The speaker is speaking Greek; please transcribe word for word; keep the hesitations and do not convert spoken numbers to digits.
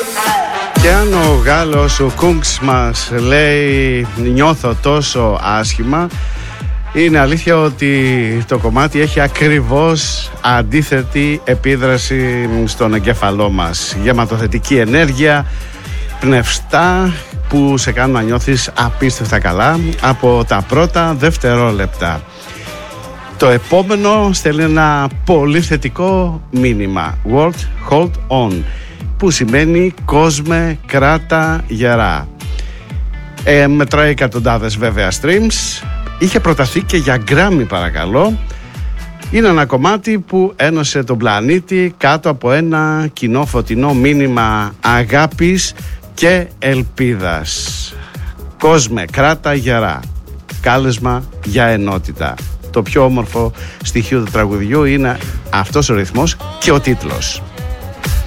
Και αν ο Γάλλος, ο Κούγκς, μας λέει νιώθω τόσο άσχημα, είναι αλήθεια ότι το κομμάτι έχει ακριβώς αντίθετη επίδραση στον εγκέφαλό μας. Γεματοθετική ενέργεια, πνευστά που σε κάνουν να νιώθεις απίστευτα καλά από τα πρώτα δευτερόλεπτα. Το επόμενο στέλνει ένα πολύ θετικό μήνυμα. World Hold On, που σημαίνει κόσμε κράτα γερά. Ε, μετράει εκατοντάδες βέβαια streams. Είχε προταθεί και για Grammy, παρακαλώ. Είναι ένα κομμάτι που ένωσε τον πλανήτη κάτω από ένα κοινό φωτεινό μήνυμα αγάπης και ελπίδας. Κόσμε κράτα γερά, κάλεσμα για ενότητα. Το πιο όμορφο στοιχείο του τραγουδιού είναι αυτός ο ρυθμός και ο τίτλος.